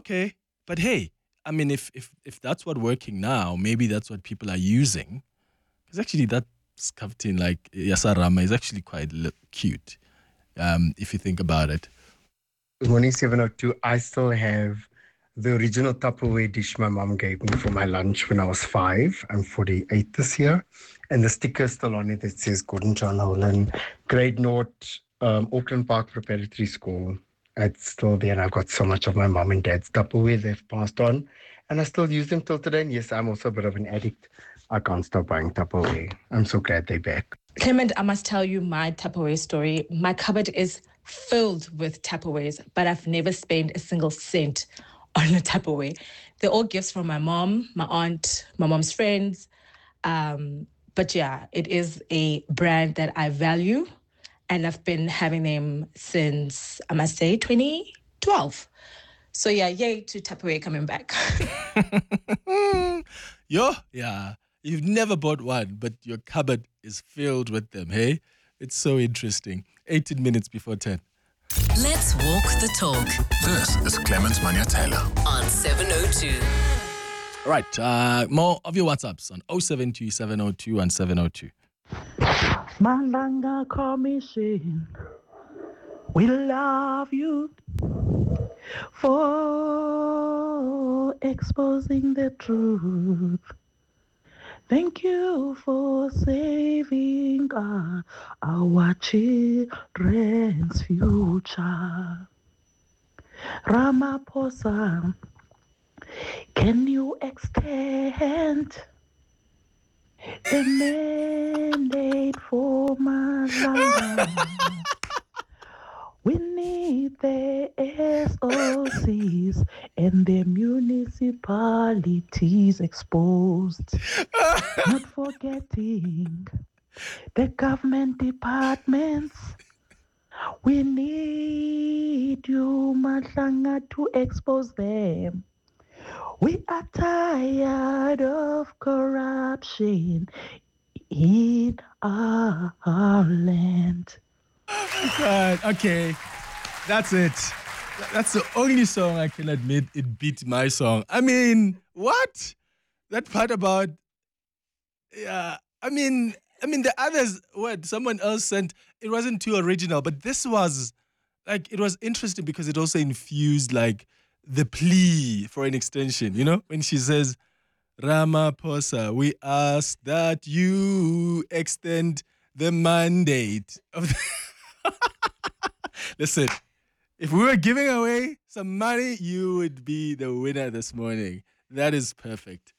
Okay. But hey, I mean, if that's what working now, maybe that's what people are using. Because actually, that captain like Yasarama is actually quite cute. If you think about it. Good morning, 702. I still have the original Tupperware dish my mom gave me for my lunch when I was 5. I'm 48 this year. And the sticker still on it that says Gordon John Holland, grade North, Auckland Park Preparatory School. It's still there. And I've got so much of my mom and dad's Tupperware they've passed on. And I still use them till today. And yes, I'm also a bit of an addict. I can't stop buying Tupperware. I'm so glad they're back. Clement, I must tell you my Tupperware story. My cupboard is filled with Tupperwares, but I've never spent a single cent on a Tupperware. They're all gifts from my mom, my aunt, my mom's friends. But yeah, it is a brand that I value, and I've been having them since, I must say, 2012. So yeah, yay to Tupperware coming back. Yeah. You've never bought one, but your cupboard is filled with them, hey? It's so interesting. 18 minutes before 10. Let's walk the talk. This is Clement Manyatela on 702. Right, more of your WhatsApps on 072 702 and 702. Malanga Commission, we love you for exposing the truth. Thank you for saving our children's future. Ramaphosa, can you extend the mandate for Malanga? We need the SOCs and the municipalities exposed. Not forgetting the government departments. We need you, Malanga, to expose them. We are tired of corruption in our land. God, okay, that's it. That's the only song I can admit it beat my song. I mean, what? That part about, yeah. I mean the others. What someone else sent, it wasn't too original, but this was like it was interesting because it also infused like the plea for an extension. You know, when she says, "Ramaphosa, we ask that you extend the mandate of." Listen, if we were giving away some money, you would be the winner this morning. That is perfect.